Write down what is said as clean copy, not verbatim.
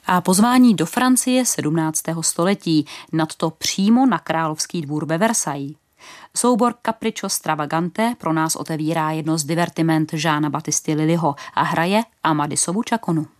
a pozvání do Francie 17. století, nadto přímo na královský dvůr ve Versailles. Soubor Capriccio Stravagante pro nás otevírá jedno z divertiment Jeana Battisty Lillyho a hraje Amadisovu čakonu.